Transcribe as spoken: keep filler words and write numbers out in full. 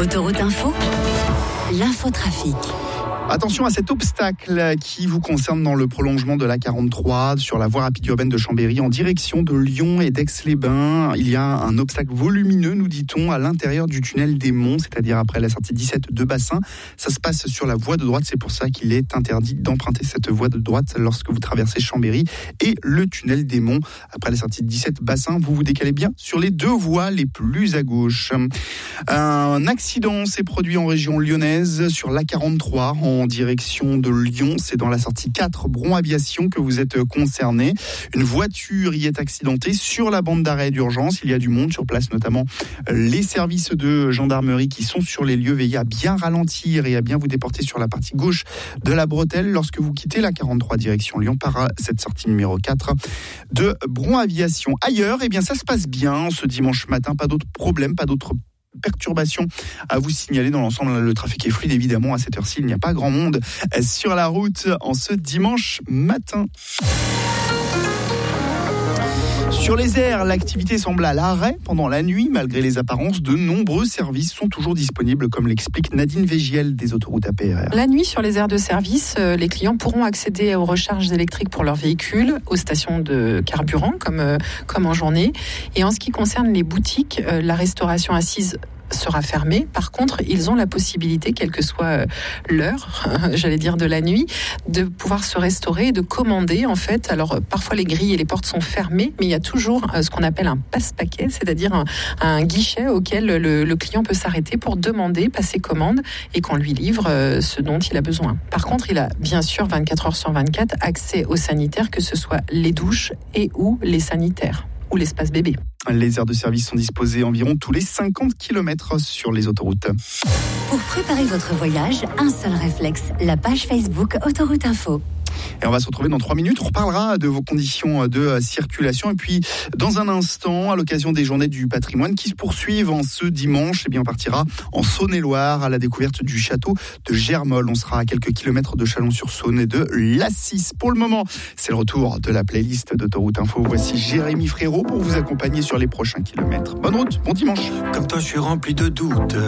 Autoroute Info, l'infotrafic. Attention à cet obstacle qui vous concerne dans le prolongement de l'A quarante-trois sur la voie rapide urbaine de Chambéry en direction de Lyon et d'Aix-les-Bains. Il y a un obstacle volumineux, nous dit-on, à l'intérieur du tunnel des Monts, c'est-à-dire après la sortie dix-sept de Bassin. Ça se passe sur la voie de droite, c'est pour ça qu'il est interdit d'emprunter cette voie de droite lorsque vous traversez Chambéry et le tunnel des Monts. Après la sortie dix-sept Bassin, vous vous décalez bien sur les deux voies les plus à gauche. Un accident s'est produit en région lyonnaise sur l'A quarante-trois en en direction de Lyon. C'est dans la sortie quatre Bron Aviation que vous êtes concerné. Une voiture y est accidentée sur la bande d'arrêt d'urgence. Il y a du monde sur place, notamment les services de gendarmerie qui sont sur les lieux. Veillez à bien ralentir et à bien vous déporter sur la partie gauche de la bretelle lorsque vous quittez la quarante-trois direction Lyon par cette sortie numéro quatre de Bron Aviation. Ailleurs, eh bien, ça se passe bien ce dimanche matin. Pas d'autres problèmes, pas d'autres perturbations à vous signaler dans l'ensemble. Le trafic est fluide, évidemment. À cette heure-ci, il n'y a pas grand monde sur la route en ce dimanche matin. Sur les airs, l'activité semble à l'arrêt pendant la nuit. Malgré les apparences, de nombreux services sont toujours disponibles, comme l'explique Nadine Végiel des autoroutes A P R R. La nuit, sur les aires de service, les clients pourront accéder aux recharges électriques pour leurs véhicules, aux stations de carburant, comme, comme en journée. Et en ce qui concerne les boutiques, la restauration assise sera fermée. Par contre, ils ont la possibilité, quelle que soit l'heure, j'allais dire de la nuit, de pouvoir se restaurer et de commander, en fait. Alors, parfois, les grilles et les portes sont fermées, mais il y a toujours ce qu'on appelle un passe-paquet, c'est-à-dire un, un guichet auquel le, le client peut s'arrêter pour demander, passer commande et qu'on lui livre ce dont il a besoin. Par contre, il a bien sûr vingt-quatre heures sur vingt-quatre accès aux sanitaires, que ce soit les douches et ou les sanitaires ou l'espace bébé. Les aires de service sont disposées environ tous les cinquante kilomètres sur les autoroutes. Pour préparer votre voyage, un seul réflexe, la page Facebook Autoroute Info. Et on va se retrouver dans trois minutes. On reparlera de vos conditions de circulation. Et puis, dans un instant, à l'occasion des Journées du patrimoine qui se poursuivent en ce dimanche, eh bien, on partira en Saône-et-Loire à la découverte du château de Germolles. On sera à quelques kilomètres de Chalon-sur-Saône et de Lassis. Pour le moment, c'est le retour de la playlist d'Autoroute Info. Voici Jérémy Frérot pour vous accompagner sur les prochains kilomètres. Bonne route, bon dimanche. Comme toi, je suis rempli de doutes.